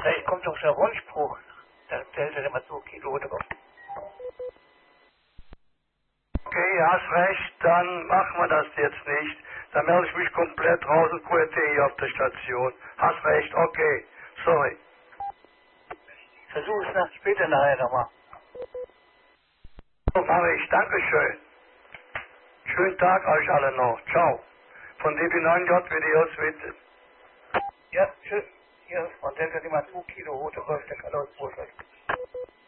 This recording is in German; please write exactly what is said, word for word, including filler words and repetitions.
Vielleicht kommt doch der Rundspruch. Da stellt er immer zu Kilo oder was. Okay, hast recht, dann machen wir das jetzt nicht. Dann melde ich mich komplett raus und projektiere hier auf der Station. Hast recht, okay. Sorry. Versuch es nach, später nachher nochmal. So mache ich. Dankeschön. Schönen Tag euch alle noch. Ciao. Von D B neun J Videos bitte. Ja, tschüss. Hier, und der hat immer zwei Kilo rote Wurst, der kann uns wohl